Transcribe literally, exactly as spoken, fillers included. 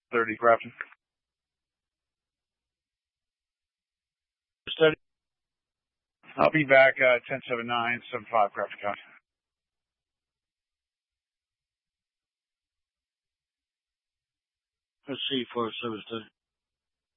thirty, Grafton. Steady. I'll be back uh, ten seven nine seven five, Grafton County. Let's see for a service study.